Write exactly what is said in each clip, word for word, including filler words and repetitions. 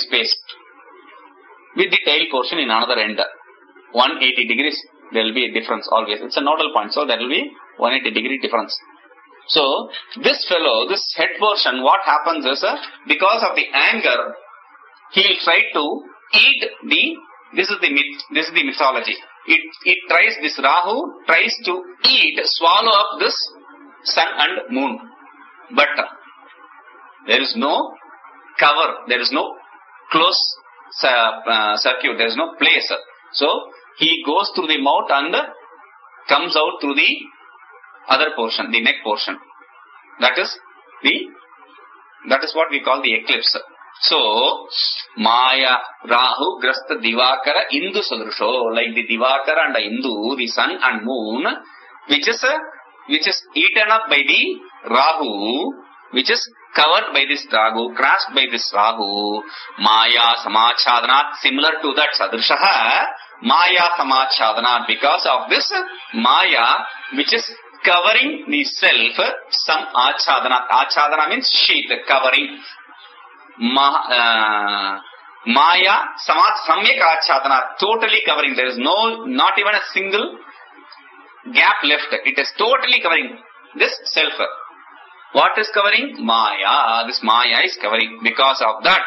space with the tail portion in another end. one hundred eighty degrees, there will be a difference always. It's a nodal point, so there will be one hundred eighty degree difference. So, this fellow, this head portion, what happens is, uh, because of the anger, he will try to eat the, this is the myth, this is the mythology. It, it tries, this Rahu tries to eat, swallow up this sun and moon. But, uh, there is no cover, there is no close uh, uh, circuit, there is no place. So, he goes through the mouth and comes out through the other portion, the neck portion. That is the, that is what we call the eclipse. So, Maya, Rahu, Grasta, Divakara, Indu Sadrusho, like the Divakara and the Indu, the sun and moon, which is, uh, which is eaten up by the Rahu, which is covered by this Rahu, crushed by this Rahu, Maya Samachadana, similar to that Sadrishaha, Maya Samachadana, because of this Maya, which is covering the self, some Achadana. Achadana means sheath, covering. Ma, uh, Maya Samat Samyak Achadana, totally covering. There is no, not even a single gap left. It is totally covering this self. What is covering? Maya. This Maya is covering. Because of that,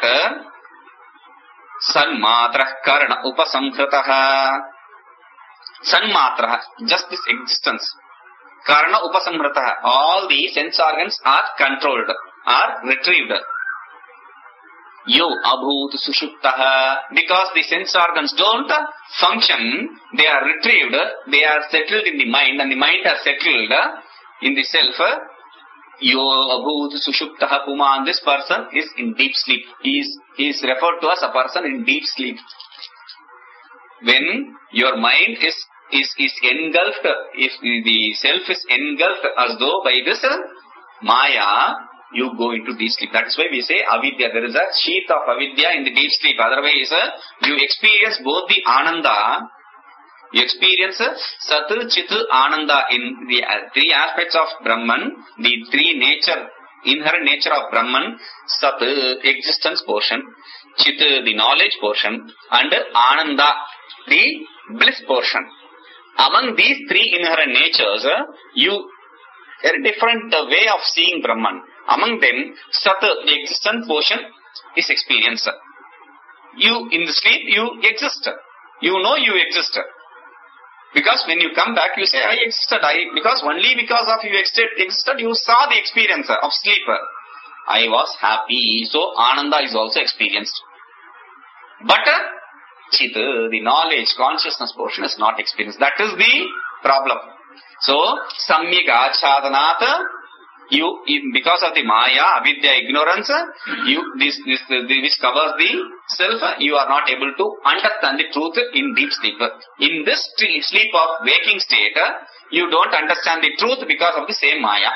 Sanmatra Karna Upasamhrataha. Sanmatra, just this existence. Karna Upasamhrataha. All the sense organs are controlled, are retrieved. Yo Abhut Sushuptaha. Because the sense organs don't function, they are retrieved, they are settled in the mind, and the mind has settled in the self. Yo Abhut Sushuptaha Puman. This person is in deep sleep. He is, he is referred to as a person in deep sleep. When your mind is, is, is engulfed, if the self is engulfed as though by this Maya, you go into deep sleep. That is why we say avidya. There is a sheath of avidya in the deep sleep. Otherwise, you experience both the ananda, you experience Sat, Chit, Ananda in the three aspects of Brahman, the three nature, inherent nature of Brahman, Sat, existence portion, Chit, the knowledge portion, and Ananda, the bliss portion. Among these three inherent natures, you, there is a different way of seeing Brahman. Among them, Sat, the existence portion, is experienced. You, in the sleep, you exist. You know you exist. Because when you come back, you say, I existed. I, because only because of you existed, existed, you saw the experience of sleep. I was happy. So, Ananda is also experienced. But, Chit, the knowledge, consciousness portion is not experienced. That is the problem. So, Samyak Achadanat, you, because of the Maya, Avidya, ignorance, you, this, this, this covers the self, you are not able to understand the truth in deep sleep. In this sleep of waking state, you don't understand the truth because of the same Maya.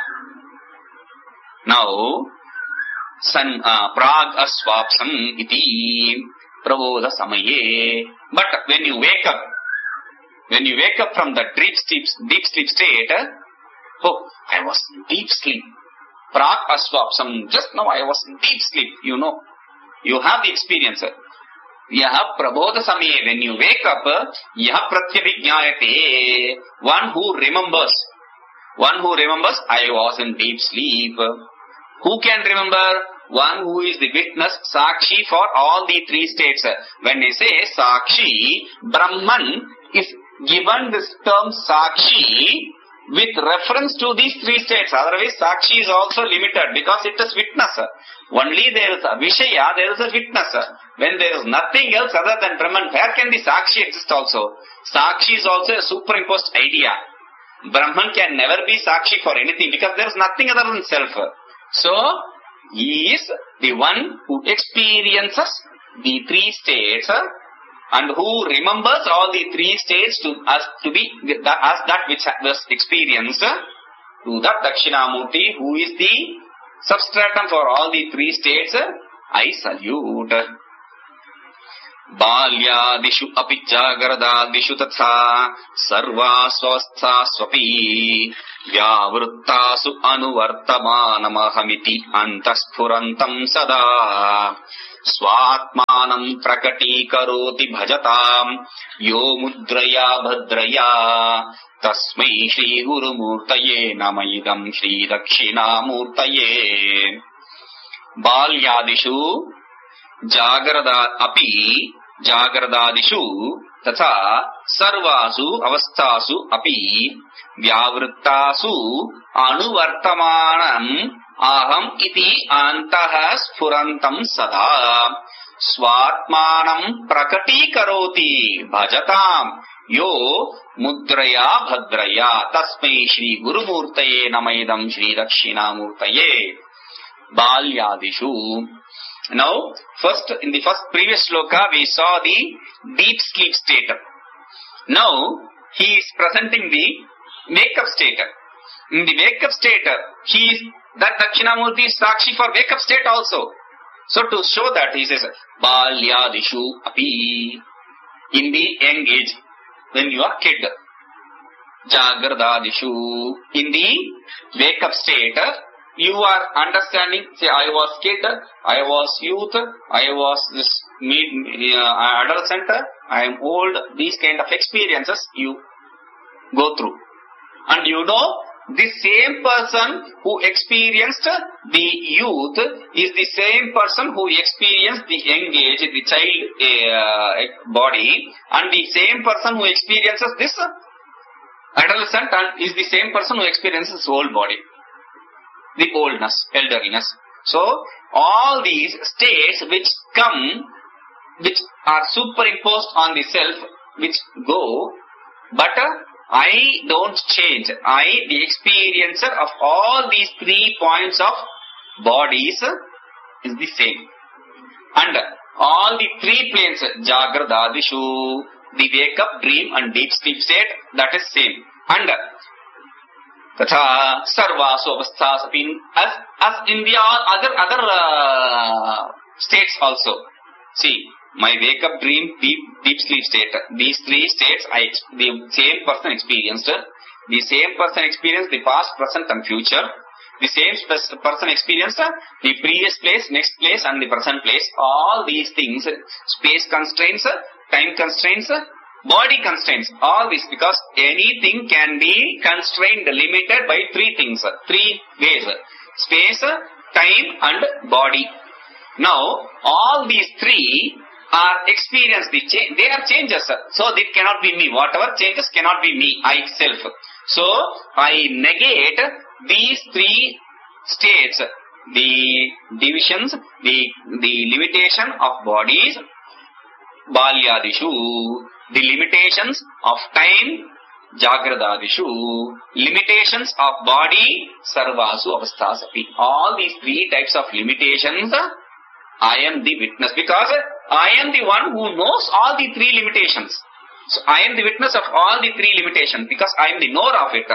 Now, san, uh, prag aswapsam iti prabodha samaye. But when you wake up, when you wake up from the deep sleep, deep sleep state, oh, I was in deep sleep. Prag aswapsam. Just now I was in deep sleep. You know. You have the experience. Yaha prabodha samaye. When you wake up, yaha pratyabhignayate. One who remembers. One who remembers, I was in deep sleep. Who can remember? One who is the witness, Sakshi, for all the three states. When we say Sakshi, Brahman is given this term Sakshi with reference to these three states. Otherwise, Sakshi is also limited because it is witness. Only there is a Vishaya, there is a witness. When there is nothing else other than Brahman, where can the Sakshi exist also? Sakshi is also a superimposed idea. Brahman can never be Sakshi for anything because there is nothing other than self. So, he is the one who experiences the three states and who remembers all the three states to as to be as that which was experienced. To that Dakshinamurti, who is the substratum for all the three states, I salute. Balyadishu api jagaradadishu tatha sarva swastha swapi Vyavruttasu anuvartamanamahmiti antaspurantam sada swatmanam prakati karoti bhajatam yo mudraya bhadraya tasmai Shri Guru Murtaye namaidam Shri Dakshina Murtaye. Balyadishu Jagrada api Jagradadishu तथा सर्वासु अवस्थासु अपि व्यावृत्तासु अनुवर्तमानम् अहम् इति अन्तः स्फुरन्तम् सदा स्वात्मानम् प्रकटीकरोति भजताम् यो मुद्रया भद्रया तस्मै श्री गुरुमूर्तये नमैदम् श्री दक्षिणामूर्तये. बाल्यादिषु. Now, first, in the first previous shloka, we saw the deep sleep state. Now, he is presenting the wake-up state. In the wake-up state, he is, that Dakshinamurti is Sakshi for wake-up state also. So, to show that, he says, Balyadishu api, in the young age, when you are kid. Jagradadishu, in the wake-up state, you are understanding, say, I was kid, I was youth, I was this mid, uh, adolescent, I am old, these kind of experiences you go through. And you know, the same person who experienced the youth is the same person who experienced the young age, the child uh, body, and the same person who experiences this adolescent and is the same person who experiences old body. The oldness, elderliness. So, all these states which come, which are superimposed on the self, which go, but uh, I don't change. I, the experiencer of all these three points of bodies, uh, is the same. And uh, all the three planes, Jagradadishu, the wake up, dream and deep sleep state, that is same. And uh, Tatha sarvasu avasthas api, as as in the other other uh, states also. See, my wake up, dream, deep deep sleep state. These three states, I the same person experienced. The same person experienced the past, present, and future. The same person experienced the previous place, next place, and the present place. All these things, space constraints, time constraints, body constraints, all this, because anything can be constrained, limited by three things, three ways: space, time and body. Now, all these three are experienced, the cha- they are changes, so it cannot be me. Whatever changes cannot be me, I self. So, I negate these three states, the divisions, the, the limitation of bodies, Balyadishu, the limitations of time, Jagradadishu, limitations of body, Sarvasu avasthas api. All these three types of limitations, I am the witness, because I am the one who knows all the three limitations. So I am the witness of all the three limitations, because I am the knower of it.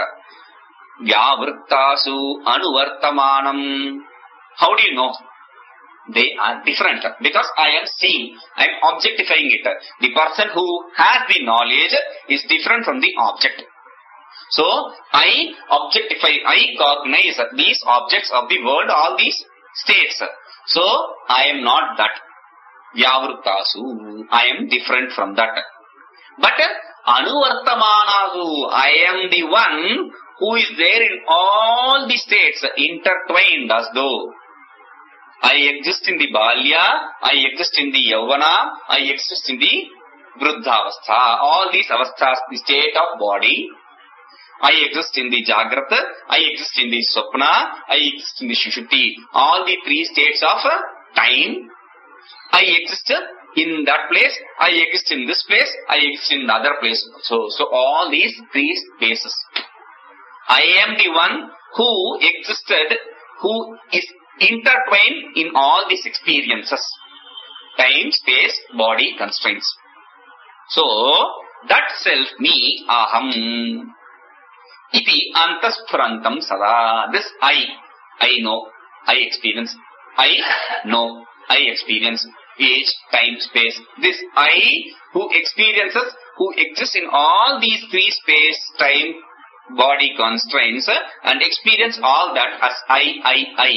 Vyavruttasu anuvartamanam. How do you know? They are different, because I am seeing, I am objectifying it. The person who has the knowledge is different from the object. So, I objectify, I cognize these objects of the world, all these states. So, I am not that. Vyavruttasu, I am different from that. But, anuvartamanasu, I am the one who is there in all the states, intertwined as though. I exist in the Balya, I exist in the Yavana, I exist in the Vruddhavastha. All these avasthas, the state of body. I exist in the Jagrata, I exist in the Swapna, I exist in the Shushupti. All the three states of time. I exist in that place, I exist in this place, I exist in the other place. So, so all these three spaces. I am the one who existed, who is intertwined in all these experiences. Time, space, body, constraints. So, that self, me, aham, iti antasphurantam sada. This I, I know, I experience, I know, I experience, age, time, space. This I who experiences, who exists in all these three space, time, body constraints and experience all that as I, I, I.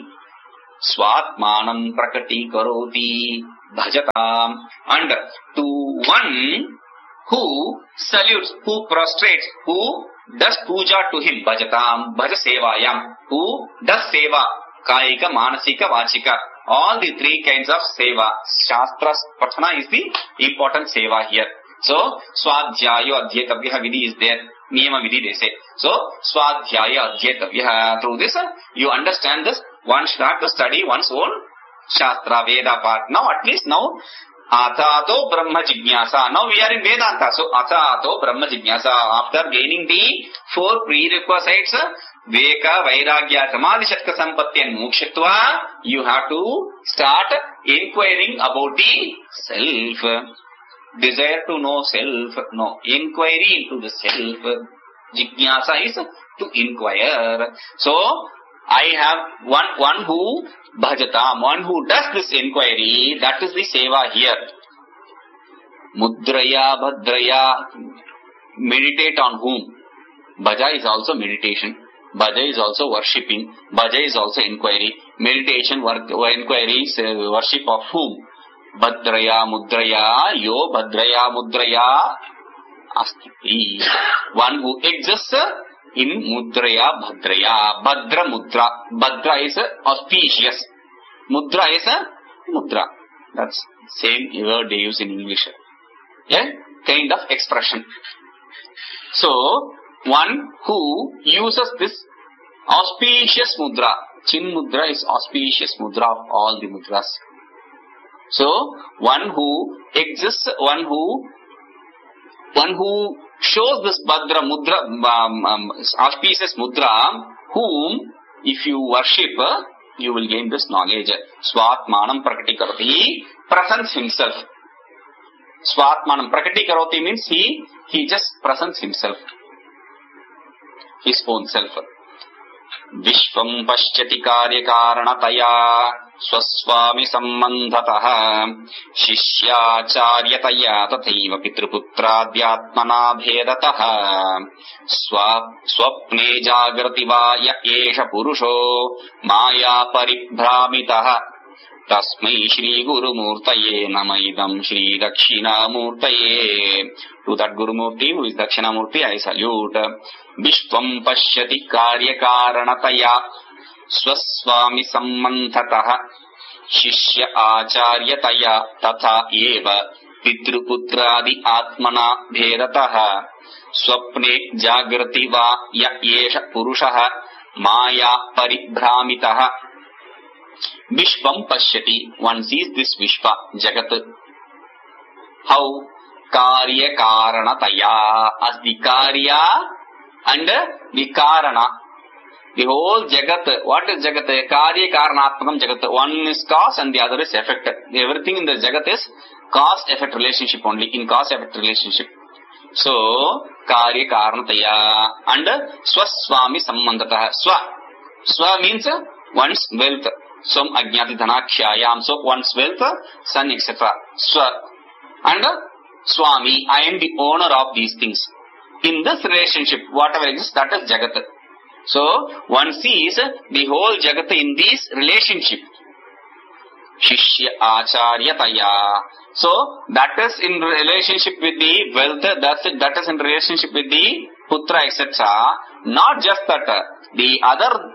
Swatmanam prakati karoti bhajatam. And to one who salutes, who prostrates, who does puja to him, bhajatam, bhaja sevayam, who does seva, kaika, manasika, vachika. All the three kinds of seva. Shastra patana is the important seva here. So, swadhyayo adhyetavyaha vidhi is there. Niyama vidhi they say. So, swadhyaya adhyetavyaha. Through this, you understand this. One should have to study one's own Shastra, Veda part. Now, at least now, Athato Brahma Jignasa. Now we are in Vedanta. So, Athato Brahma Jignasa. After gaining the four prerequisites, Veka, Vairagya, Samadhi, Shatka, Sampatti and Mokshitva, you have to start inquiring about the self. Desire to know self. No. Inquiry into the self. Jignasa is to inquire. So, I have one, one who bhajatam, one who does this inquiry, that is the seva here. Mudraya, bhadraya, meditate on whom? Bhaja is also meditation. Bhaja is also worshipping. Bhaja is also inquiry. Meditation, work, inquiry, worship of whom? Bhadraya, mudraya, yo bhadraya, mudraya, asti. One who exists in mudraya, bhadraya, bhadra mudra. Bhadra is auspicious. Mudra is mudra. That's same word they use in English. Yeah, kind of expression. So, one who uses this auspicious mudra. Chin mudra is auspicious mudra of all the mudras. So, one who exists, one who, one who shows this Bhadra mudra, um, um, auspicious mudra, whom, if you worship, uh, you will gain this knowledge. Swatmanam prakati karoti, presents himself. Swatmanam prakati karoti means he, he just presents himself. His own self. Vishvam pasyati karya karanataya swaswami sambandhataha shishyacharyataya tathaiva pitruputradhyatmana bhedataha swapne jagrati va ya esha purusho maya paribhramitaha tasmai shri guru murtaye namaidam shri dakshina murtaye. To that Guru Murti who is Dakshina Murti I salute. Vishvam pashyati karya karanataya swaswami sambandhataha shishya acharyataya tatha eva pitruputradi atmana bhedataha swapne jagrati va ya yesha purushaha maya paribhramitaha. Vishvam pashyati, one sees this Vishva, Jagat. How? Karya karanataya, as the karya and the karana. The whole Jagat, what is Jagat? Karya karanatmakam Jagat. One is cause and the other is effect. Everything in the Jagat is cause-effect relationship only, in cause-effect relationship. So, karya karanataya and swaswami sambandhataha. Swa. Swa means one's wealth. Som ajnati dhanakshayam. So, one's wealth, son, et cetera. Swa. And Swami, I am the owner of these things. In this relationship, whatever exists, that is Jagat. So, one sees the whole Jagat in this relationship. Shishya acharyataya. So, that is in relationship with the wealth, that's it, that is in relationship with the putra, et cetera. Not just that, the other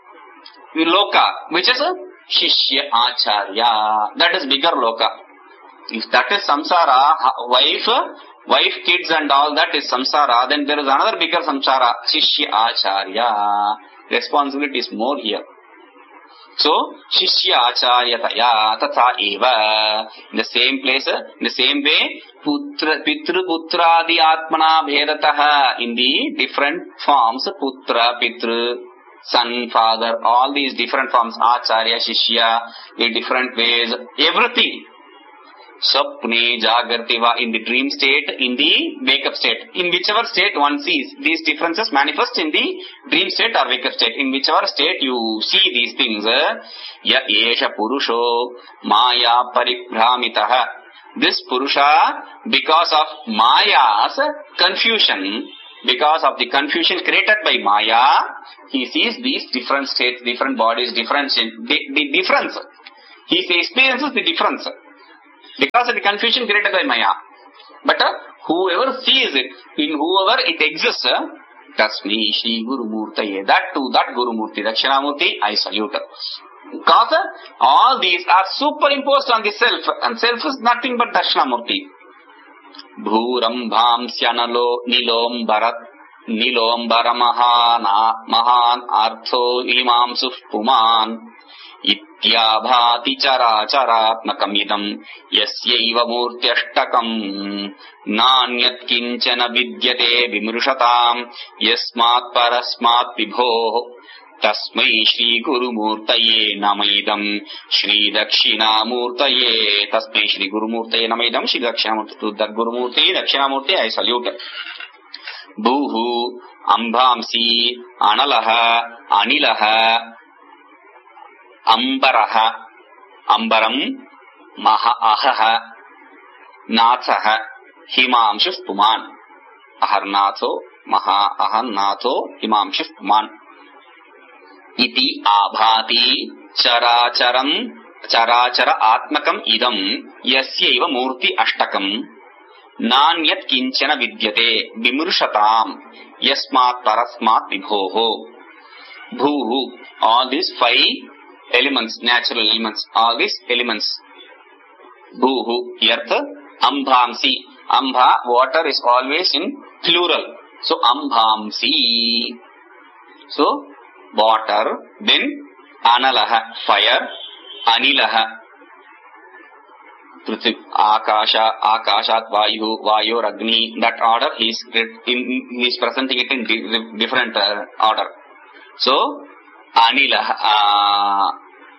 loka, which is Shishya acharya. That is bigger loka. If that is samsara, wife, wife, kids and all that is samsara, then there is another bigger samsara, shishya acharya. Responsibility is more here. So, shishya acharyataya tatha eva. In the same place, in the same way, putra, pitru, putradi atmana bhedataha. In the different forms, putra, pitru, son, father, all these different forms, acharya, shishya, in different ways, everything. Sapne jagartiva, in the dream state, in the wake-up state. In whichever state one sees, these differences manifest in the dream state or wake-up state. In whichever state you see these things, ya esha purusho maya paribhramitaha. This purusha, because of maya's confusion, because of the confusion created by Maya, he sees these different states, different bodies, different, the, the difference. He experiences the difference because of the confusion created by Maya. But uh, whoever sees it, in whoever it exists, uh, Tasmi Shri Guru Murtaye, that too, that Guru Murti, Dakshinamurti, I salute. Because uh, all these are superimposed on the self, and self is nothing but Dakshinamurti. Bhurambhamsyanalo nilombarat nilombara mahana mahan artho imamsu puman ityabhati chara charatmakam idam yasyaiva murtyashtakam nanyat kinchana vidyate vimrushatam yasmat parasmat vibho tasmai Shri Guru Murtaye namaidam Shri Dakshinamurtaye tasmai Shri Guru Murtaye namaidam Shri Dakshinamurtaye. To that Guru Murtaye, Dakshinamurtaye, I salute. Bhuhu ambhamsi analaha anilaha ambaraha ambaram maha ahaha nathaha himamshu puman aharnatho maha aharnatho himamshu puman iti abhati characharam charachara atmakam idam yasyaiva murti ashtakam nanyat kinchana vidyate vimrushatam yasmat parasmat vibhoho. Bhuhu, all these five elements, natural elements, all these elements. Bhuhu, earth. Ambhamsi, ambha, water is always in plural. So ambhamsi. So water, then analaha, fire, anilaha, prithvi, akasha, akashat, vayu, vayor, agni. That order he is he is presenting it in di different uh, order. So anilaha, uh,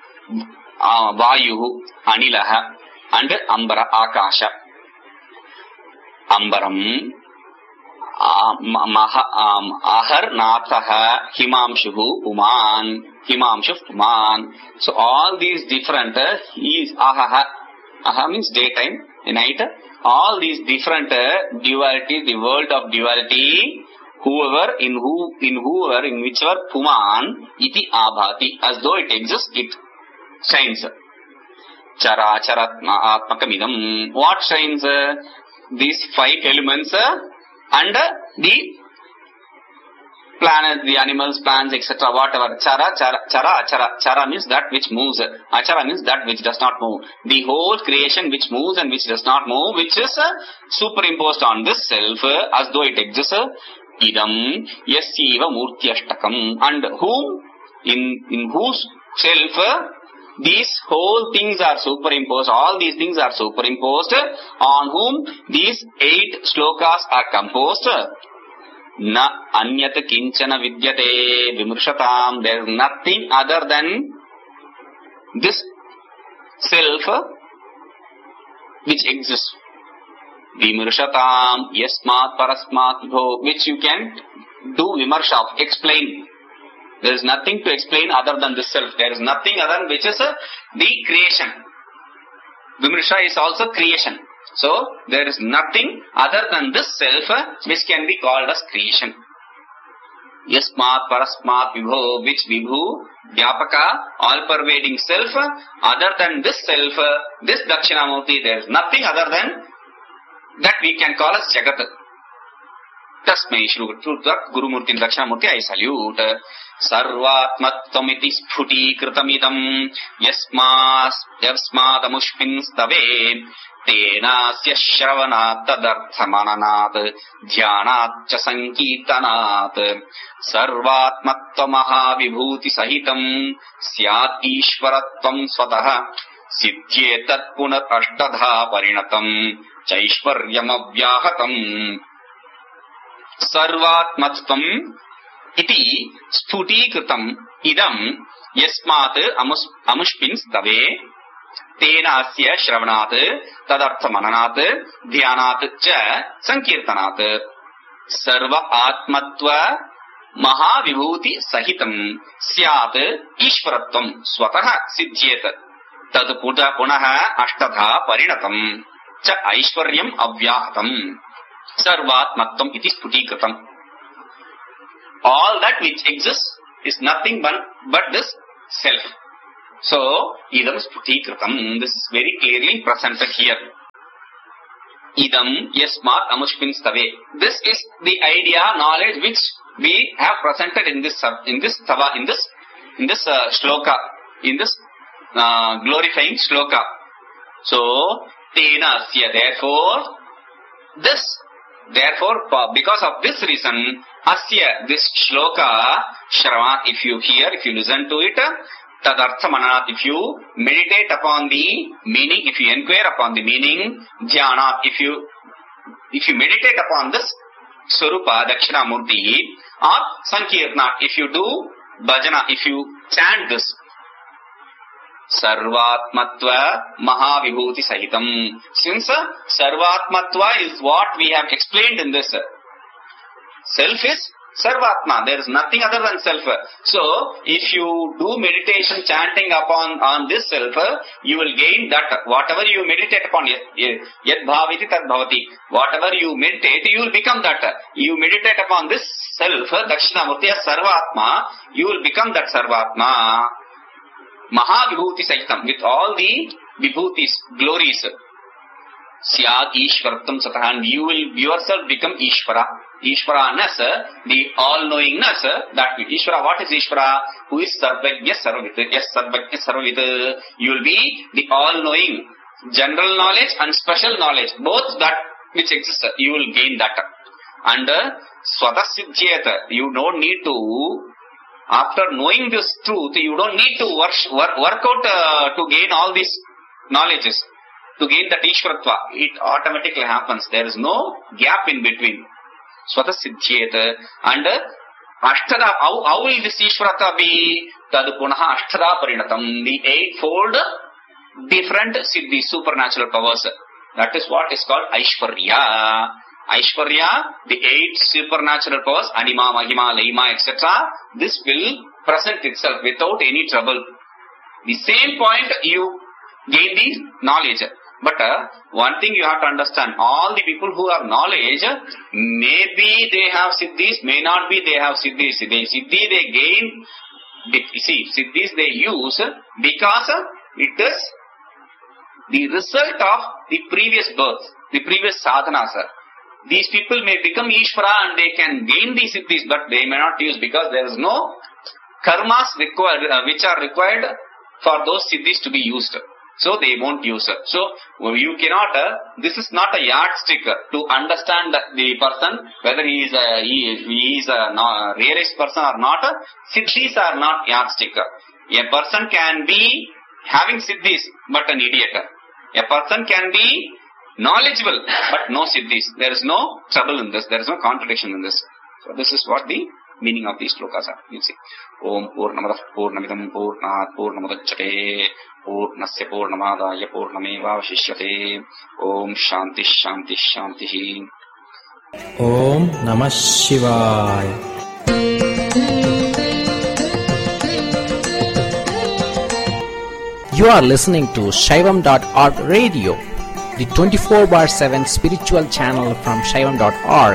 uh, vayu, anilaha, and ambara, akasha. Ambaram, Uh, maha, um, ahar nathaha himamshuhu uman himamshu uman. So all these different uh, is ahaha, aha means daytime, night. All these different uh, dualities, the world of duality, whoever in who in whoever in whichever puman iti abhati, as though it exists, it shines. Chara charatma atmakamidam. What shines? Uh, these five elements. Uh, And uh, the planet, the animals, plants, et cetera, whatever. Chara, chara, chara, achara. Chara means that which moves. Achara means that which does not move. The whole creation which moves and which does not move, which is uh, superimposed on this self uh, as though it exists. Idam yasyaiva murtyashtakam. And whom, in, in whose self uh, these whole things are superimposed, all these things are superimposed, on whom these eight slokas are composed. Na anyat kinchana vidyate vimrshatam. There is nothing other than this self which exists. Vimrshatam yasmat parasmat bho, which you can do vimarsha of, explain. There is nothing to explain other than this self. There is nothing other than which is uh, the creation. Vimrsha is also creation. So, there is nothing other than this self uh, which can be called as creation. Yasmat parasmat vibho, which vibhu, vyapaka, all-pervading self, uh, other than this self, uh, this Dakshinamurti, there is nothing other than that we can call as Jagat. Tasmai Shri Guru Murti Dakshinamurti, I salute. Sarvatmattamiti sphuti kritamidam yasmas yasmadamushmin stave tenasya shravanat tadarthamananat dhyanat cha sankirtanat sarvatmattamaha vibhuti sahitam syat ishvaratvam swatah siddhyetat punat ashtadha parinatam chaishvaryam avyahatam. Sarvatmattam iti sphutikritam idam yasmat amus amushpin stave tena asya shravanat tadarthamananat dhyanat cha sankirtanat sarva atmatva mahavibhuti sahitam syat ishvaratvam swatah siddhyet tad punah ashtadha parinatam cha aishvaryam avyahatam. Sarvatmatvam iti sphutikritam. all that which exists is nothing but, but this self. So, idam sputikritam. This is very clearly presented here. Idam yasmat amushpin stave. This is the idea, knowledge which we have presented in this in this stava, in this in this uh, shloka, in this uh, glorifying shloka. So, tena asya. Therefore, this, therefore, because of this reason, asya, this shloka, shravanat, if you hear, if you listen to it, tadartha mananat, if you meditate upon the meaning, if you inquire upon the meaning, dhyanat, if you, if you meditate upon this Swarupa, Dakshinamurti, or Sankirtanat, if you do bhajana, if you chant this, Sarvatmatva Mahavibhuti Sahitam. Since uh, Sarvatmatva is what we have explained in this. Self is Sarvatma. There is nothing other than self. So, if you do meditation chanting upon on this self, you will gain that. Whatever you meditate upon, yad bhaviti tad bhavati. Whatever you meditate, you will become that. You meditate upon this self, Dakshinamurti, Sarvatma, you will become that Sarvatma. Mahavibhuti Sahitam, with all the vibhutis, glories. Syad Ishvarattam Satah, and you will yourself become Ishvara. Ishvara-ness, the all-knowingness, that Ishvara, what is Ishvara? Who is Sarvajna Sarvavit? Yes, Sarvajna Sarvavit. You will be the all-knowing, general knowledge and special knowledge, both that which exists, you will gain that. And Svatasiddhyata, you don't need to, after knowing this truth, you don't need to work, work, work out uh, to gain all these knowledges, to gain that Ishvaratva. It automatically happens. There is no gap in between. Swata Siddhyeta. And uh, Ashtada, how, how will this Ishvarata be? Tad Punaha Ashtada Parinatam. The eightfold different Siddhi, supernatural powers. That is what is called Aishwarya. Aishwarya, the eight supernatural powers, Anima, Mahima, Laima, et cetera. This will present itself without any trouble. The same point you gain the knowledge. But uh, one thing you have to understand, all the people who have knowledge, maybe they have siddhis, may not be they have siddhis. They siddhi they gain, see, siddhis they use because it is the result of the previous birth, the previous sadhana, sir. These people may become Ishvara and they can gain these siddhis, but they may not use because there is no karmas required, uh, which are required for those siddhis to be used. So they won't use it. So you cannot, uh, this is not a yardstick to understand the person, whether he is a, he, he is a no, realized person or not. Siddhis are not yardstick. A person can be having siddhis, but an idiot. A person can be knowledgeable, but no siddhis. There is no trouble in this. There is no contradiction in this. So this is what the meaning of these shlokas are. You see. Om Purnamadah Purnamidam Purnat Purnamudachyate Purnasya Purnamadaya Purnameva Vashishyate. Om Shanti Shanti Shanti. Om Namah Shivaya. You are listening to Shaivam dot org radio, the twenty-four bar seven spiritual channel from Shaivam dot org.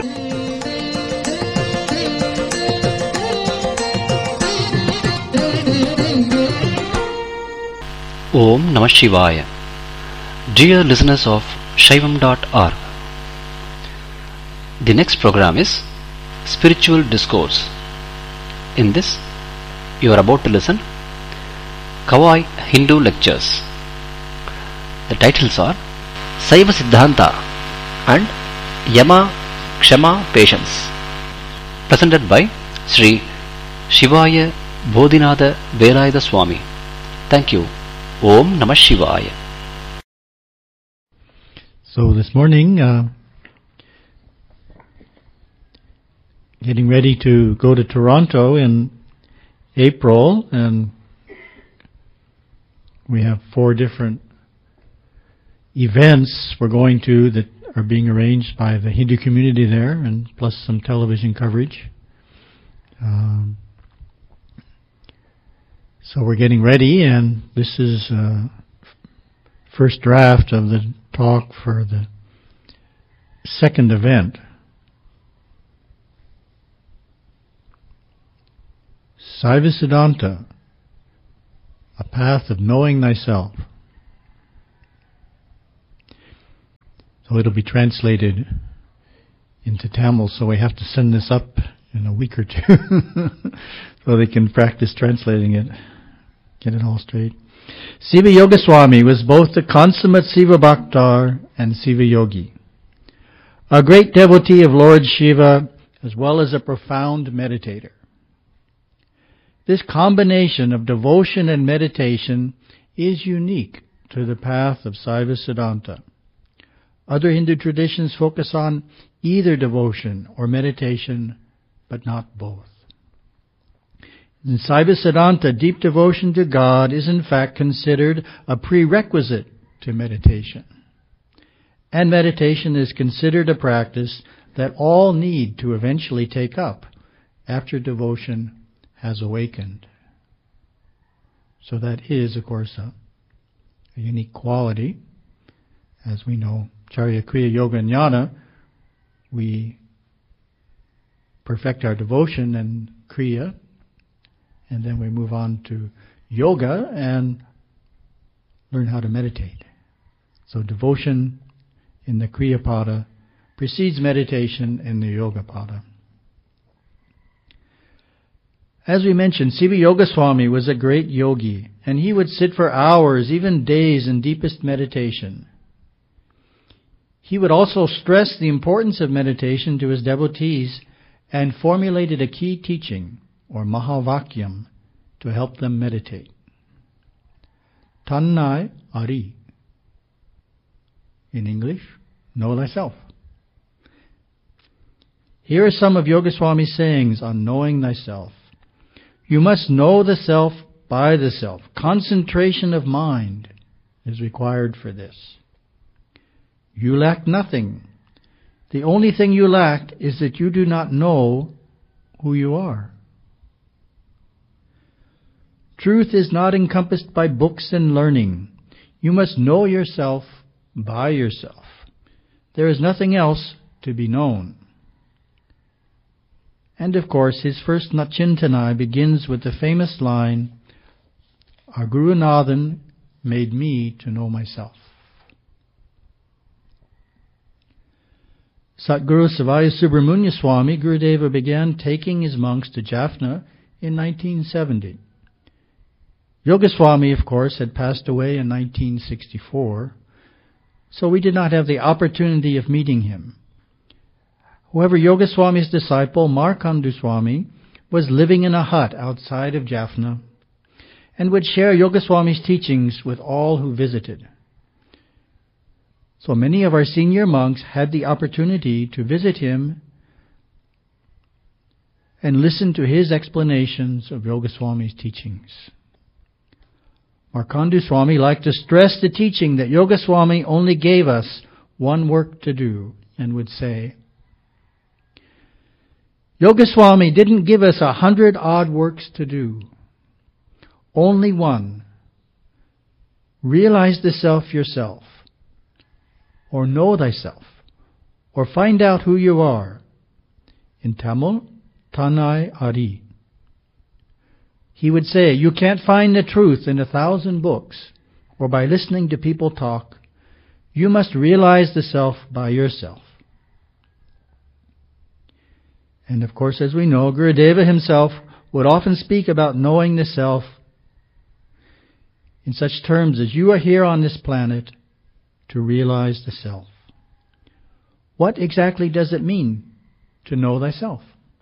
Om Namah Shivaya. Dear listeners of Shaivam dot org, the next program is Spiritual Discourse. In this, you are about to listen Kawai Hindu Lectures. The titles are Saiva Siddhanta and Yama Kshama Patience, presented by Sri Shivaya Bodhinatha Velayatha Swami. Thank you. Om Namah Shivaya. So this morning, uh, getting ready to go to Toronto in April, and we have four different events we're going to that are being arranged by the Hindu community there, and plus some television coverage. Um, So we're getting ready, and this is uh, first draft of the talk for the second event. Saiva Siddhanta, a path of knowing thyself. So it'll be translated into Tamil, so we have to send this up in a week or two so they can practice translating it, get it all straight. Siva Yogaswami was both a consummate Siva Bhaktar and Siva Yogi, a great devotee of Lord Shiva as well as a profound meditator. This combination of devotion and meditation is unique to the path of Saiva Siddhanta. Other Hindu traditions focus on either devotion or meditation, but not both. In Saiva Siddhanta, deep devotion to God is in fact considered a prerequisite to meditation. And meditation is considered a practice that all need to eventually take up after devotion has awakened. So that is, of course, a, a unique quality. As we know, Charya, Kriya, Yoga, and Jnana, we perfect our devotion and Kriya, and then we move on to Yoga and learn how to meditate. So devotion in the Kriya Pada precedes meditation in the Yoga Pada. As we mentioned, Siva Yogaswami was a great yogi, and he would sit for hours, even days, in deepest meditation. He would also stress the importance of meditation to his devotees and formulated a key teaching, or Mahavakyam, to help them meditate. Tannai Ari. In English, know thyself. Here are some of Yogaswami's sayings on knowing thyself. You must know the self by the self. Concentration of mind is required for this. You lack nothing. The only thing you lack is that you do not know who you are. Truth is not encompassed by books and learning. You must know yourself by yourself. There is nothing else to be known. And of course, his first Nachintanai begins with the famous line, Our Guru Nathan made me to know myself. Satguru Savaya Subramanya Swami, Gurudeva began taking his monks to Jaffna in nineteen seventy. Yogaswami, of course, had passed away in nineteen sixty-four, so we did not have the opportunity of meeting him. However, Yogaswami's disciple, Markandu Swami, was living in a hut outside of Jaffna and would share Yogaswami's teachings with all who visited. So many of our senior monks had the opportunity to visit him and listen to his explanations of Yogaswami's teachings. Markandu Swami liked to stress the teaching that Yogaswami only gave us one work to do and would say, Yogaswami didn't give us a hundred odd works to do. Only one. Realize the self yourself, or know thyself, or find out who you are. In Tamil, Tannai Ari. He would say, you can't find the truth in a thousand books, or by listening to people talk. You must realize the self by yourself. And of course, as we know, Gurudeva himself would often speak about knowing the self in such terms as you are here on this planet to realize the self. What exactly does it mean to know thyself?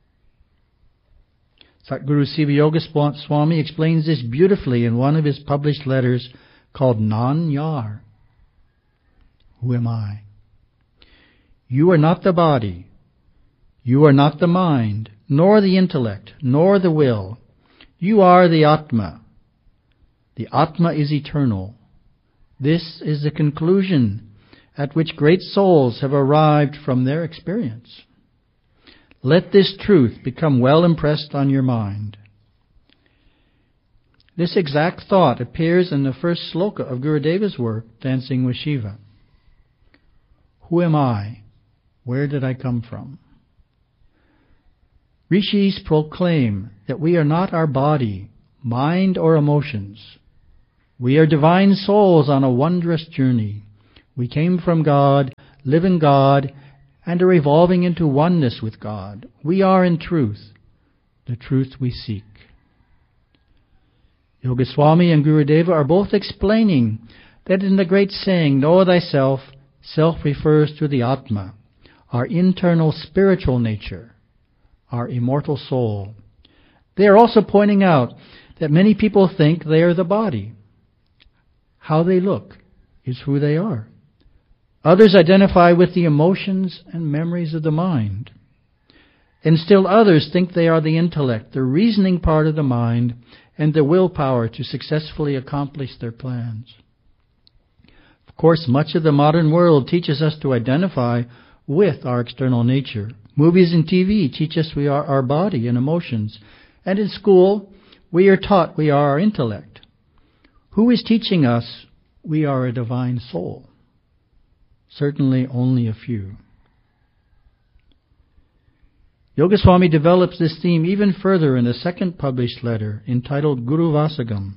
Satguru Siva Yoga Swami explains this beautifully in one of his published letters called Nan Yar. Who am I? You are not the body. You are not the mind, nor the intellect, nor the will. You are the Atma. The Atma is eternal. This is the conclusion at which great souls have arrived from their experience. Let this truth become well impressed on your mind. This exact thought appears in the first sloka of Gurudeva's work, Dancing with Shiva. Who am I? Where did I come from? Rishis proclaim that we are not our body, mind, or emotions. We are divine souls on a wondrous journey. We came from God, live in God, and are evolving into oneness with God. We are in truth, the truth we seek. Yogaswami and Gurudeva are both explaining that in the great saying, know thyself, self refers to the Atma, our internal spiritual nature, our immortal soul. They are also pointing out that many people think they are the body. How they look is who they are. Others identify with the emotions and memories of the mind. And still others think they are the intellect, the reasoning part of the mind, and the willpower to successfully accomplish their plans. Of course, much of the modern world teaches us to identify with our external nature. Movies and T V teach us we are our body and emotions. And in school, we are taught we are our intellect. Who is teaching us we are a divine soul? Certainly only a few. Yogaswami develops this theme even further in a second published letter entitled Guru Vasagam.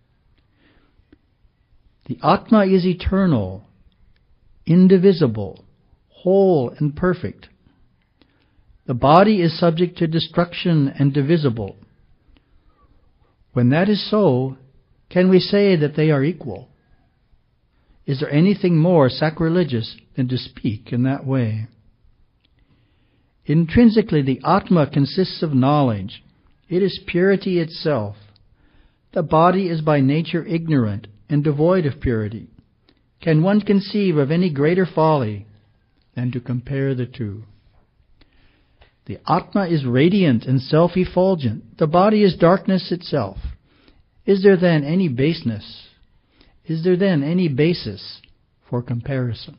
The Atma is eternal, indivisible, whole and perfect. The body is subject to destruction and divisible. When that is so, can we say that they are equal? Is there anything more sacrilegious than to speak in that way? Intrinsically, the Atma consists of knowledge. It is purity itself. The body is by nature ignorant and devoid of purity. Can one conceive of any greater folly than to compare the two? The Atma is radiant and self-effulgent. The body is darkness itself. Is there then any baseness? Is there then any basis for comparison?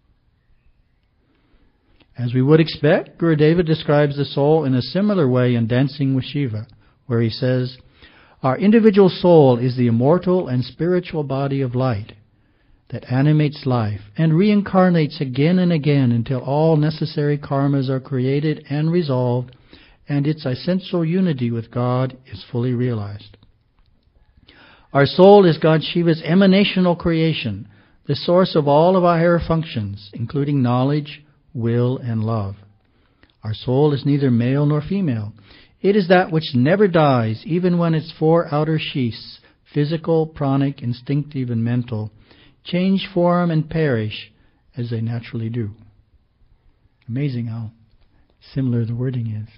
As we would expect, Gurudeva describes the soul in a similar way in Dancing with Shiva, where he says, our individual soul is the immortal and spiritual body of light that animates life and reincarnates again and again until all necessary karmas are created and resolved and its essential unity with God is fully realized. Our soul is God Shiva's emanational creation, the source of all of our higher functions, including knowledge, will, and love. Our soul is neither male nor female. It is that which never dies, even when its four outer sheaths, physical, pranic, instinctive, and mental, change form and perish as they naturally do. Amazing how similar the wording is.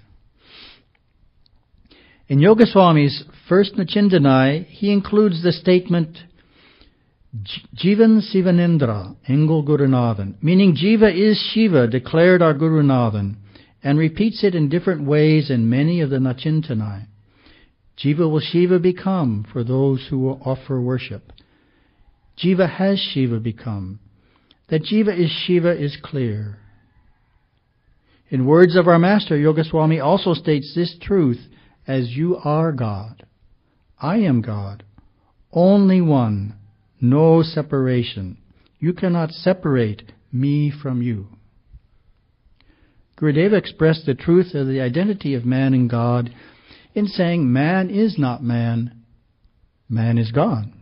In Yogaswami's first Nachindanai, he includes the statement, Jivan Sivanendra, Engel Gurunathan, meaning Jiva is Shiva, declared our Gurunathan, and repeats it in different ways in many of the Nachintanai. Jiva will Shiva become for those who will offer worship. Jiva has Shiva become. That Jiva is Shiva is clear. In words of our master, Yogaswami also states this truth as you are God. I am God. Only one. No separation. You cannot separate me from you. Gurudeva expressed the truth of the identity of man and God in saying man is not man, man is God.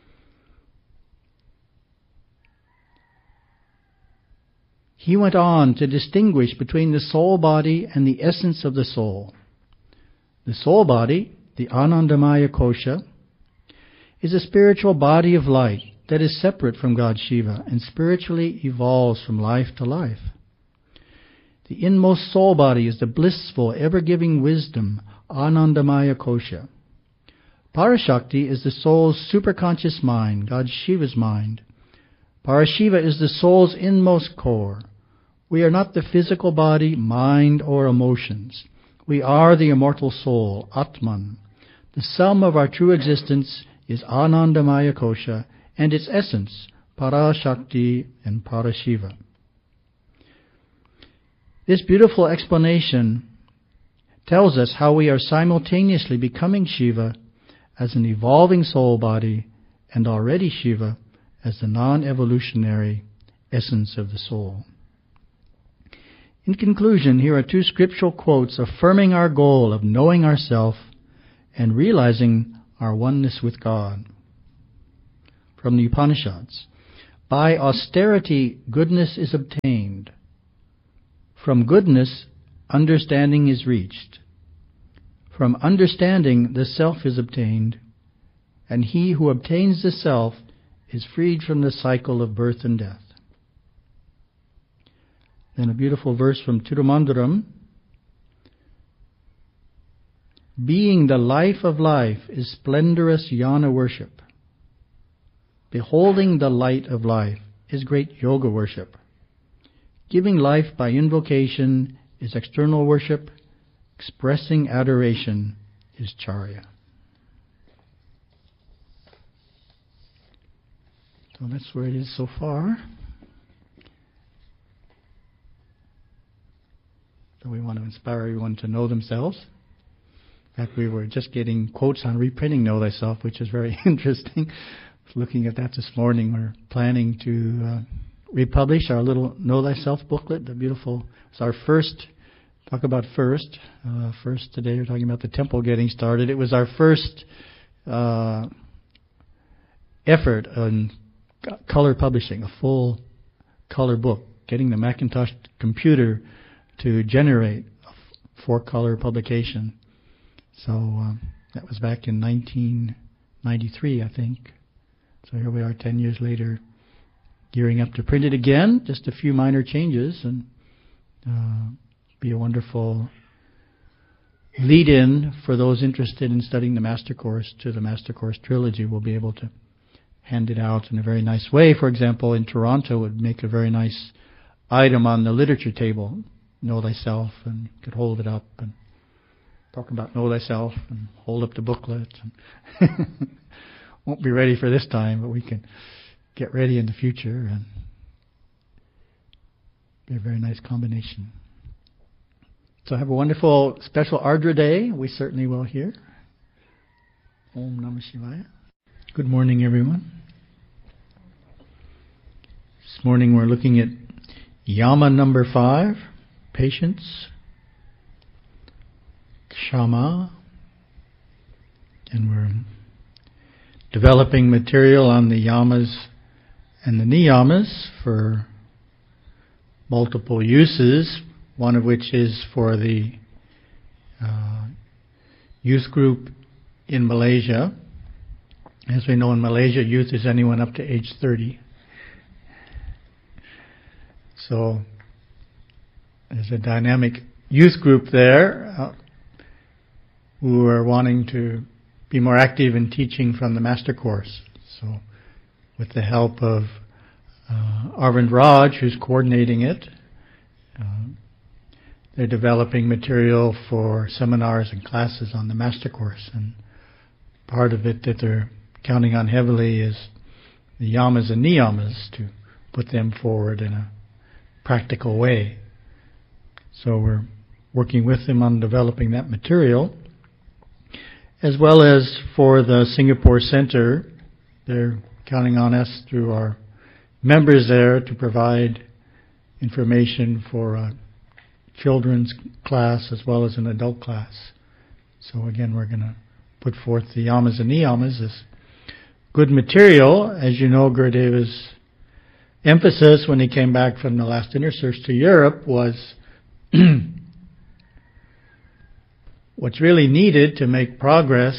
He went on to distinguish between the soul body and the essence of the soul. The soul body, the Anandamaya Kosha, is a spiritual body of light that is separate from God Shiva and spiritually evolves from life to life. The inmost soul body is the blissful, ever-giving wisdom, Anandamaya Kosha. Parashakti is the soul's superconscious mind, God Shiva's mind. Parashiva is the soul's inmost core. We are not the physical body, mind, or emotions. We are the immortal soul, Atman. The sum of our true existence is Anandamaya Kosha, and its essence, Parashakti and Parashiva. This beautiful explanation tells us how we are simultaneously becoming Shiva as an evolving soul body and already Shiva as the non-evolutionary essence of the soul. In conclusion, here are two scriptural quotes affirming our goal of knowing ourself and realizing our oneness with God. From the Upanishads. By austerity, goodness is obtained. From goodness, understanding is reached. From understanding, the self is obtained, and he who obtains the self is freed from the cycle of birth and death. Then a beautiful verse from Tirumandaram. Being the life of life is splendorous jnana worship. Beholding the light of life is great yoga worship. Giving life by invocation is external worship. Expressing adoration is charya. So that's where it is so far. So we want to inspire everyone to know themselves. In fact, we were just getting quotes on reprinting Know Thyself, which is very interesting. I was looking at that this morning. We're planning to uh, republish our little Know Thyself booklet. The beautiful, it's our first, talk about first. Uh, first today we're talking about the temple getting started. It was our first uh, effort on color publishing, a full color book, getting the Macintosh computer to generate a four-color publication. So um, that was back in nineteen ninety-three, I think. So here we are ten years later, gearing up to print it again. Just a few minor changes, and uh, be a wonderful lead-in for those interested in studying the Master Course to the Master Course Trilogy. We'll be able to hand it out in a very nice way. For example, in Toronto, it would make a very nice item on the literature table. Know Thyself, and you could hold it up and talk about Know Thyself and hold up the booklet. And won't be ready for this time, but we can get ready in the future, and be a very nice combination. So have a wonderful special Ardra Day. We certainly will here. Om Namah Shivaya. Good morning, everyone. This morning we're looking at Yama number five, patience, Kshama, and we're developing material on the yamas and the niyamas for multiple uses, one of which is for the uh, youth group in Malaysia. As we know, in Malaysia, youth is anyone up to age thirty. So there's a dynamic youth group there uh, who are wanting to be more active in teaching from the Master Course. So with the help of uh, Arvind Raj, who's coordinating it, uh, they're developing material for seminars and classes on the Master Course. And part of it that they're counting on heavily is the yamas and niyamas, to put them forward in a practical way. So we're working with them on developing that material, as well as for the Singapore Center. They're counting on us through our members there to provide information for a children's class as well as an adult class. So again, we're going to put forth the yamas and niyamas as good material. As you know, Gurudeva's emphasis when he came back from the last inner search to Europe was what's really needed to make progress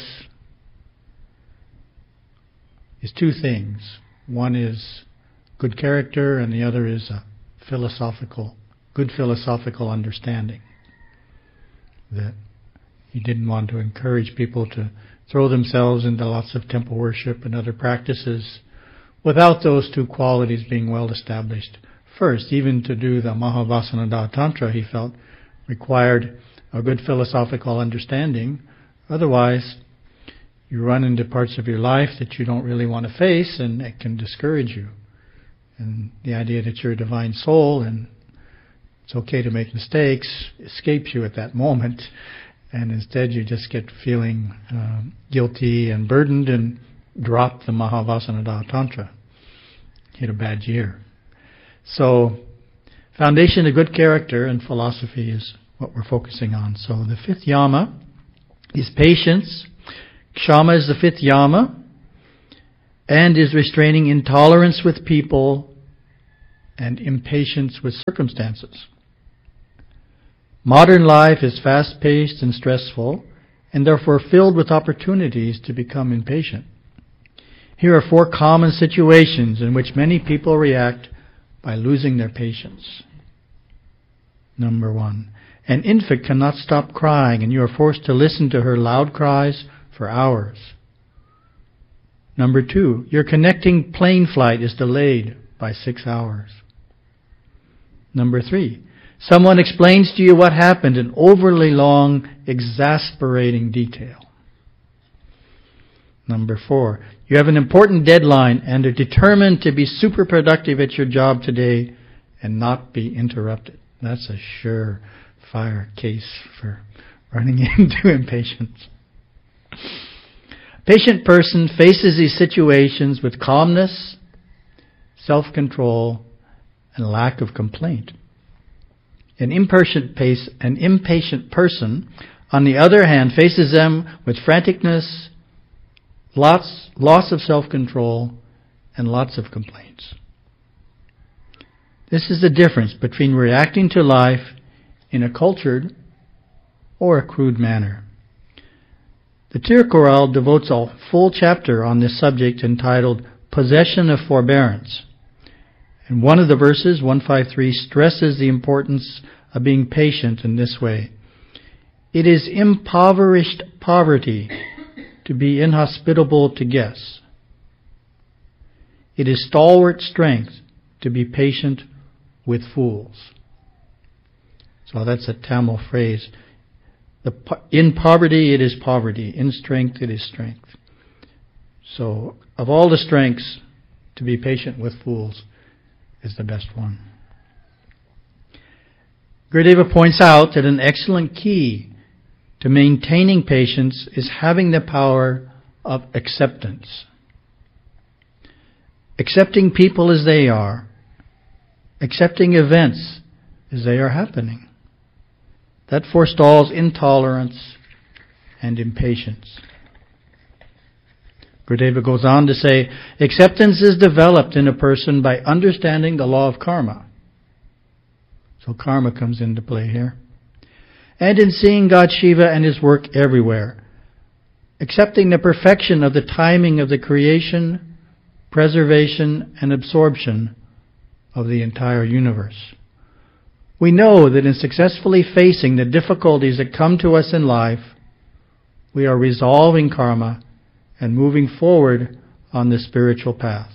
is two things. One is good character, and the other is a philosophical, good philosophical understanding. That he didn't want to encourage people to throw themselves into lots of temple worship and other practices without those two qualities being well established first. Even to do the Mahavasanada Tantra, he felt, required a good philosophical understanding. Otherwise, you run into parts of your life that you don't really want to face, and it can discourage you. And the idea that you're a divine soul and it's okay to make mistakes escapes you at that moment, and instead you just get feeling uh, guilty and burdened and drop the Mahavasanada Tantra. Hit a bad year. So Foundation of good character and philosophy is what we're focusing on. So the fifth yama is patience. Kshama is the fifth yama and is restraining intolerance with people and impatience with circumstances. Modern life is fast-paced and stressful and therefore filled with opportunities to become impatient. Here are four common situations in which many people react by losing their patience. Number one, an infant cannot stop crying and you are forced to listen to her loud cries for hours. Number two, your connecting plane flight is delayed by six hours. Number three, someone explains to you what happened in overly long, exasperating detail. Number four, you have an important deadline and are determined to be super productive at your job today and not be interrupted. That's a surefire case for running into impatience. A patient person faces these situations with calmness, self-control, and lack of complaint. An impatient, pace, an impatient person, on the other hand, faces them with franticness, lots, loss of self-control, and lots of complaints. This is the difference between reacting to life in a cultured or a crude manner. The Tirukkural devotes a full chapter on this subject entitled Possession of Forbearance. And one of the verses, one fifty-three, stresses the importance of being patient in this way. It is impoverished poverty to be inhospitable to guests. It is stalwart strength to be patient with fools. So that's a Tamil phrase. The, in poverty it is poverty. In strength it is strength. So of all the strengths, to be patient with fools is the best one. Gurudeva points out that an excellent key to maintaining patience is having the power of acceptance. Accepting people as they are. Accepting events as they are happening. That forestalls intolerance and impatience. Gurudeva goes on to say, acceptance is developed in a person by understanding the law of karma. So karma comes into play here. And in seeing God Shiva and His work everywhere. Accepting the perfection of the timing of the creation, preservation, and absorption of the entire universe. We know that in successfully facing the difficulties that come to us in life, we are resolving karma and moving forward on the spiritual path.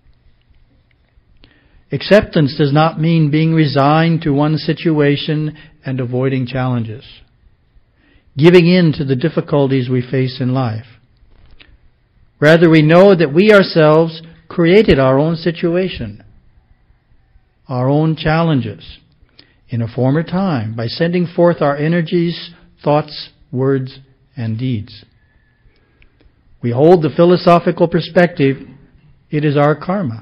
Acceptance does not mean being resigned to one situation and avoiding challenges, giving in to the difficulties we face in life. Rather, we know that we ourselves created our own situation, our own challenges, in a former time by sending forth our energies, thoughts, words, and deeds. We hold the philosophical perspective, it is our karma.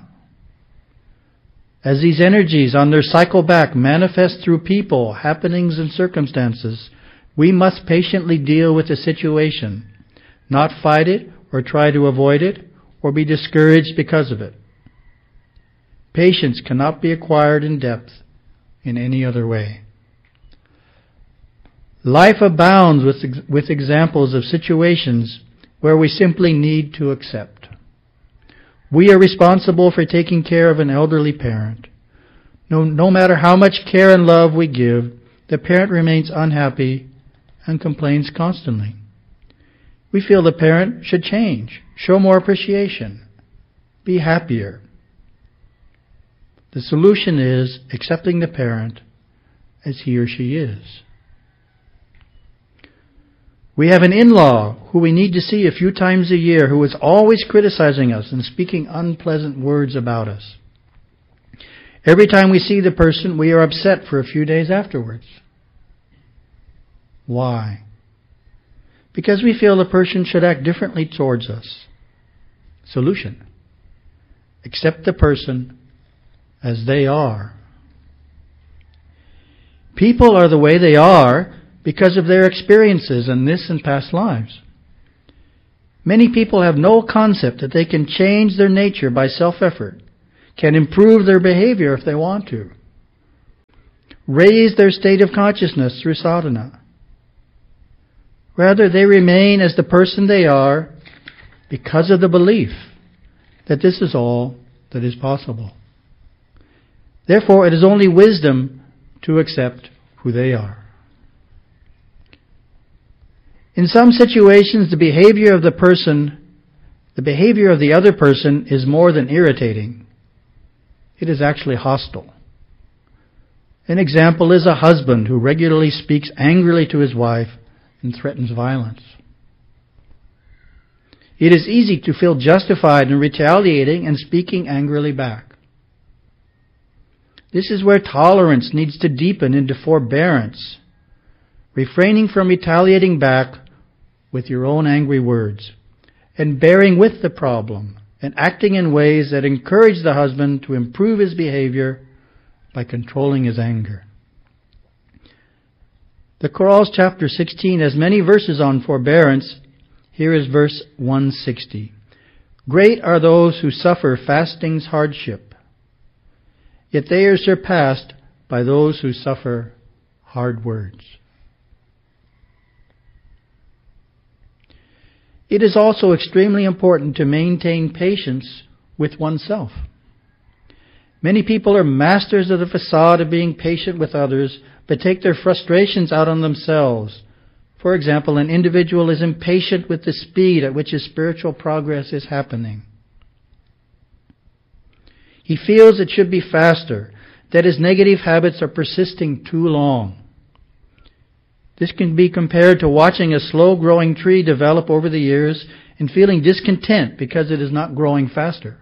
As these energies on their cycle back manifest through people, happenings, and circumstances, we must patiently deal with the situation, not fight it or try to avoid it or be discouraged because of it. Patience cannot be acquired in depth in any other way. Life abounds with, with examples of situations where we simply need to accept. We are responsible for taking care of an elderly parent. No, no matter how much care and love we give, the parent remains unhappy and complains constantly. We feel the parent should change, show more appreciation, be happier. The solution is accepting the parent as he or she is. We have an in-law who we need to see a few times a year who is always criticizing us and speaking unpleasant words about us. Every time we see the person, we are upset for a few days afterwards. Why? Because we feel the person should act differently towards us. Solution: accept the person as they are. People are the way they are because of their experiences in this and past lives. Many people have no concept that they can change their nature by self-effort, can improve their behavior if they want to, raise their state of consciousness through sadhana. Rather, they remain as the person they are because of the belief that this is all that is possible. Therefore, it is only wisdom to accept who they are. In some situations, the behavior of the person, the behavior of the other person is more than irritating. It is actually hostile. An example is a husband who regularly speaks angrily to his wife and threatens violence. It is easy to feel justified in retaliating and speaking angrily back. This is where tolerance needs to deepen into forbearance, refraining from retaliating back with your own angry words, and bearing with the problem, and acting in ways that encourage the husband to improve his behavior by controlling his anger. The Chorals chapter sixteen has many verses on forbearance. Here is verse one sixty. Great are those who suffer fasting's hardship, yet they are surpassed by those who suffer hard words. It is also extremely important to maintain patience with oneself. Many people are masters of the facade of being patient with others, but take their frustrations out on themselves. For example, an individual is impatient with the speed at which his spiritual progress is happening. He feels it should be faster, that his negative habits are persisting too long. This can be compared to watching a slow-growing tree develop over the years and feeling discontent because it is not growing faster.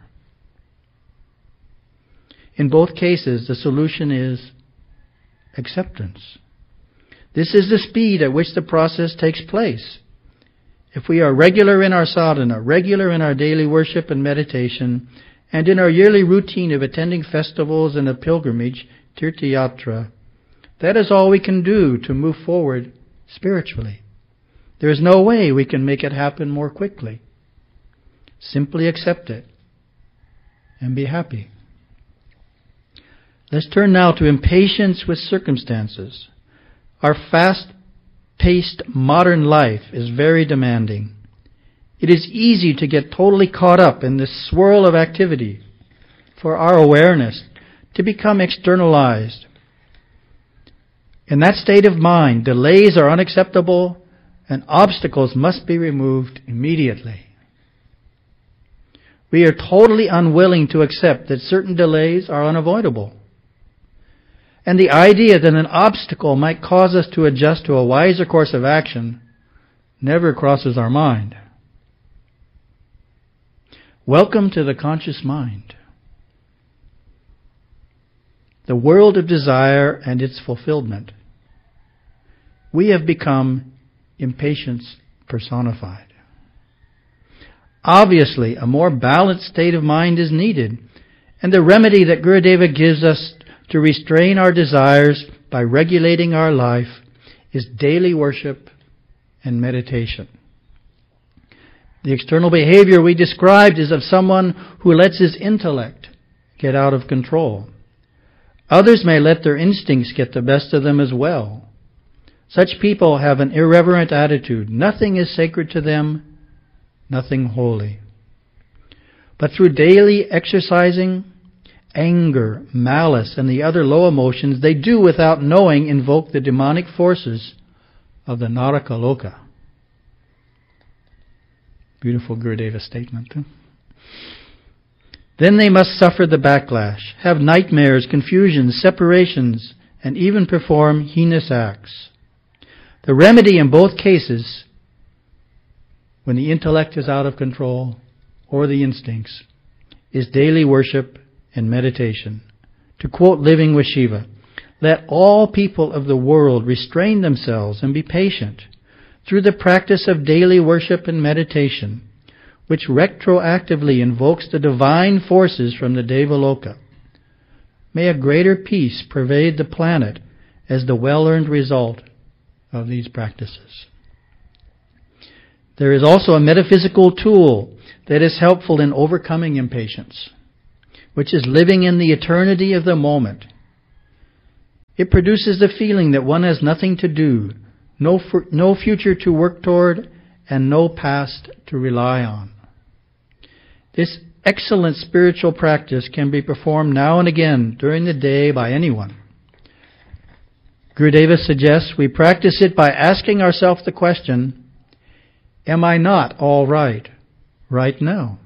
In both cases, the solution is acceptance. This is the speed at which the process takes place. If we are regular in our sadhana, regular in our daily worship and meditation, and in our yearly routine of attending festivals and a pilgrimage, Tirthayatra, that is all we can do to move forward spiritually. There is no way we can make it happen more quickly. Simply accept it and be happy. Let's turn now to impatience with circumstances. Our fast-paced modern life is very demanding. It is easy to get totally caught up in this swirl of activity, for our awareness to become externalized. In that state of mind, delays are unacceptable and obstacles must be removed immediately. We are totally unwilling to accept that certain delays are unavoidable. And the idea that an obstacle might cause us to adjust to a wiser course of action never crosses our mind. Welcome to the conscious mind, the world of desire and its fulfillment. We have become impatience personified. Obviously, a more balanced state of mind is needed, and the remedy that Gurudeva gives us to restrain our desires by regulating our life is daily worship and meditation. The external behavior we described is of someone who lets his intellect get out of control. Others may let their instincts get the best of them as well. Such people have an irreverent attitude. Nothing is sacred to them, nothing holy. But through daily exercising, anger, malice, and the other low emotions, they do, without knowing, invoke the demonic forces of the Naraka Loka. Beautiful Gurudeva statement. Huh? Then they must suffer the backlash, have nightmares, confusions, separations, and even perform heinous acts. The remedy in both cases, when the intellect is out of control or the instincts, is daily worship and meditation. To quote Living with Shiva, let all people of the world restrain themselves and be patient through the practice of daily worship and meditation, which retroactively invokes the divine forces from the Devaloka. May a greater peace pervade the planet as the well-earned result of these practices. There is also a metaphysical tool that is helpful in overcoming impatience, which is living in the eternity of the moment. It produces the feeling that one has nothing to do, no, for, no future to work toward, and no past to rely on. This excellent spiritual practice can be performed now and again during the day by anyone. Gurudeva suggests we practice it by asking ourselves the question, am I not all right right now?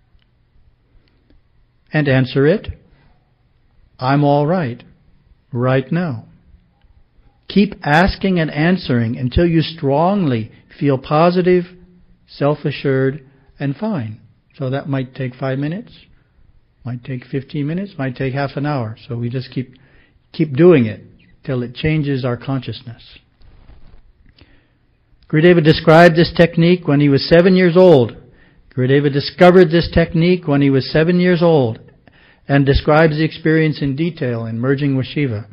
And answer it, I'm all right right now. Keep asking and answering until you strongly feel positive, self-assured, and fine. So that might take five minutes, might take fifteen minutes, might take half an hour. So we just keep keep doing it till it changes our consciousness. Gurudeva described this technique when he was seven years old. Gurudeva discovered this technique when he was seven years old and describes the experience in detail in Merging with Shiva.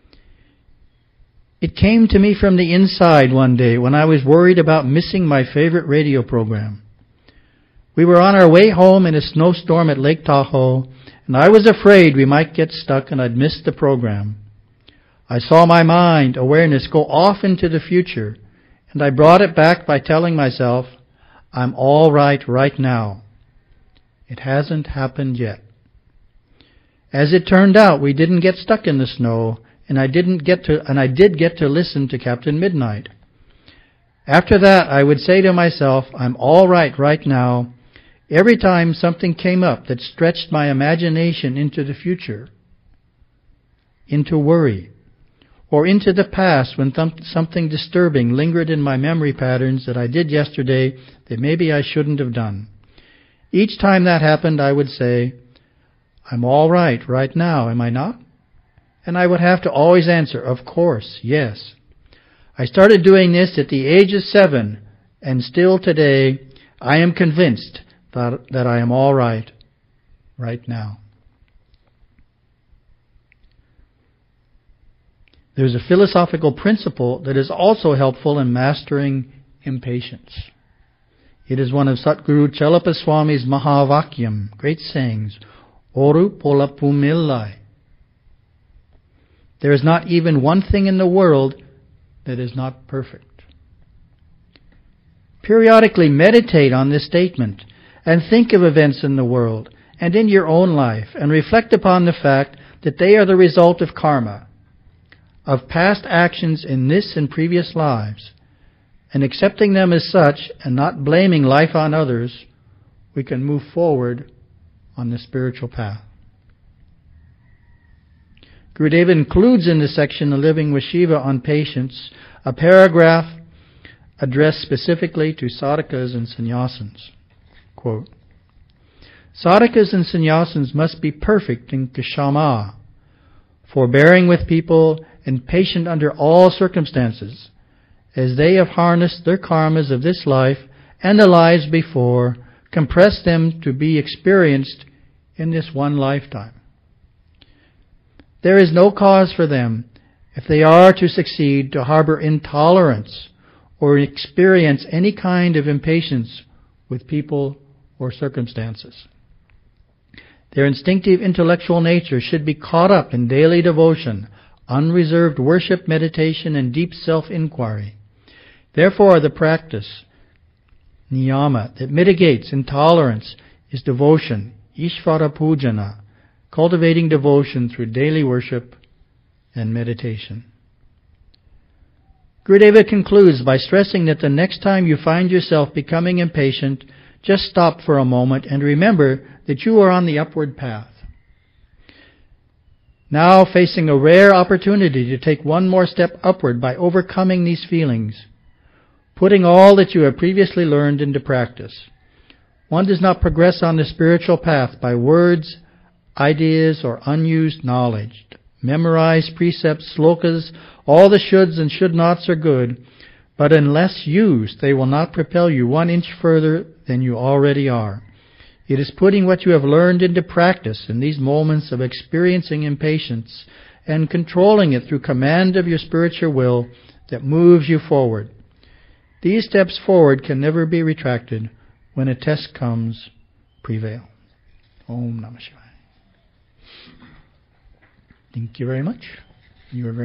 It came to me from the inside one day when I was worried about missing my favorite radio program. We were on our way home in a snowstorm at Lake Tahoe, and I was afraid we might get stuck and I'd miss the program. I saw my mind, awareness, go off into the future, and I brought it back by telling myself, I'm all right right now. It hasn't happened yet. As it turned out, we didn't get stuck in the snow, and I didn't get to, and I did get to listen to Captain Midnight. After that, I would say to myself, I'm all right right now, every time something came up that stretched my imagination into the future, into worry, or into the past when th- something disturbing lingered in my memory patterns that I did yesterday that maybe I shouldn't have done. Each time that happened, I would say, I'm all right right now, am I not? And I would have to always answer, of course, yes. I started doing this at the age of seven, and still today, I am convinced that, that I am all right right now. There's a philosophical principle that is also helpful in mastering impatience. It is one of Satguru Chellappa Swami's Mahavakyam, great sayings, Oru Polapumillai. There is not even one thing in the world that is not perfect. Periodically meditate on this statement and think of events in the world and in your own life and reflect upon the fact that they are the result of karma, of past actions in this and previous lives, and accepting them as such and not blaming life on others, we can move forward on the spiritual path. Gurudeva includes in the section of Living with Shiva on patience a paragraph addressed specifically to sadhakas and sannyasins. Quote, sadhakas and sannyasins must be perfect in kshama, forbearing with people and patient under all circumstances, as they have harnessed their karmas of this life and the lives before, compress them to be experienced in this one lifetime. There is no cause for them, if they are to succeed, to harbor intolerance or experience any kind of impatience with people or circumstances. Their instinctive intellectual nature should be caught up in daily devotion, unreserved worship, meditation, and deep self-inquiry. Therefore, the practice, niyama, that mitigates intolerance is devotion, Ishvara Pujana, cultivating devotion through daily worship and meditation. Gurudeva concludes by stressing that the next time you find yourself becoming impatient, just stop for a moment and remember that you are on the upward path. Now facing a rare opportunity to take one more step upward by overcoming these feelings, putting all that you have previously learned into practice. One does not progress on the spiritual path by words, ideas, or unused knowledge. Memorized precepts, slokas, all the shoulds and should nots are good, but unless used, they will not propel you one inch further than you already are. It is putting what you have learned into practice in these moments of experiencing impatience and controlling it through command of your spiritual will that moves you forward. These steps forward can never be retracted. When a test comes, prevail. Om Namah Shivaya. Thank you very much. You are very